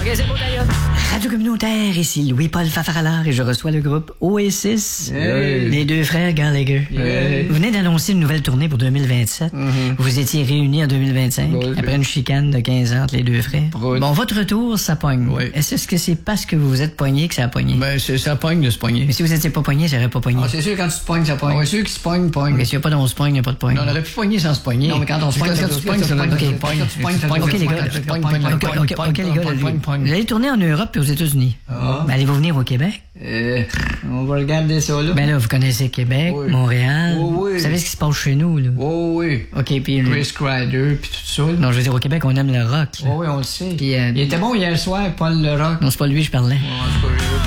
OK, c'est bon, d'ailleurs. Radio communautaire, ici Louis-Paul Fafaralard et je reçois le groupe Oasis, les deux frères Gallagher. Vous venez d'annoncer une nouvelle tournée pour 2027. Vous étiez réunis en 2025, après une chicane de 15 ans entre les deux frères. Bon, votre retour, ça pogne. Oui. Est-ce que c'est parce que vous vous êtes pogné que ça a pogné? Ben, ça pogne de se pogner. Mais si vous étiez pas pogné, ça aurait pas pogné. Ah, c'est sûr, quand tu te pognes, ça pogne. Ouais, ceux qui se pognent, pognent. Mais s'il n'y a pas d'on se pogne, il n'y a pas de pogne. Non, on aurait pu pogner sans se pogner. Non, mais quand on se pogne, quand tu te pognes, ça OK, les gars. OK, les gars. Vous allez tourner en Europe et aux États-Unis. Ben, allez-vous venir au Québec? On va regarder ça, là. Ben là, vous connaissez Québec, Oui. Montréal. Oui. Vous savez ce qui se passe chez nous, là? Oh oui. OK, puis... Chris Kreider, puis tout ça. là. Non, je veux dire, au Québec, on aime le rock. Là. Oh oui, on le sait. Puis, Il était bon hier soir, Paul le Rock. non, c'est pas lui, je parlais. En tout cas,